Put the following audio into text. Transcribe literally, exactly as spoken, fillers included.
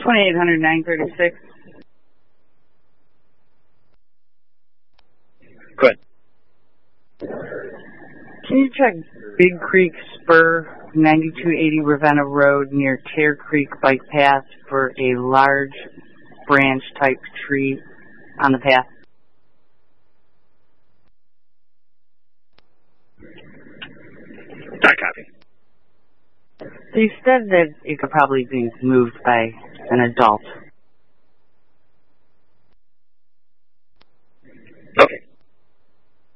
twenty-eight hundred, nine thirty-six. Good. Can you check Big Creek Spur, ninety-two eighty Ravenna Road near Tear Creek Bike Path for a large branch-type tree on the path? I copy. So you said that it could probably be moved by an adult.